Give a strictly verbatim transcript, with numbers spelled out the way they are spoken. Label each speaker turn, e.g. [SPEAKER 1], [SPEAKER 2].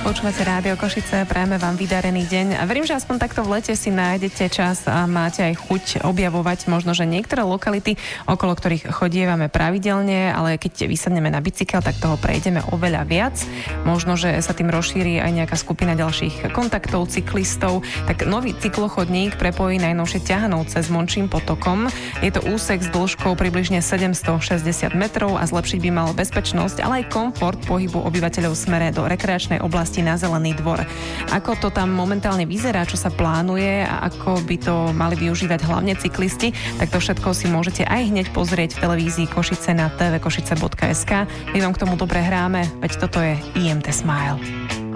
[SPEAKER 1] Počúvate Rádio Košice, prajeme vám vydarený deň a verím, že aspoň takto v lete si nájdete čas a máte aj chuť objavovať možno, že niektoré lokality, okolo ktorých chodievame pravidelne, ale keď vysadneme na bicykel, tak toho prejdeme oveľa viac. Možno, že sa tým rozšíri aj nejaká skupina ďalších kontaktov, cyklistov. Tak nový cyklochodník prepojí najnovšie Ťahanovce s Mončím potokom. Je to úsek s dĺžkou približne sedemstošesťdesiat metrov a zlepšiť by mal bezpečnosť, ale aj komfort pohybu obyvateľov v smere do rekreačnej oblasti na Zelený dvor. Ako to tam momentálne vyzerá, čo sa plánuje a ako by to mali využívať hlavne cyklisti, tak to všetko si môžete aj hneď pozrieť v televízii Košice na tvkošice bodka es ká. My vám k tomu dobre hráme, veď toto je í em té Smile.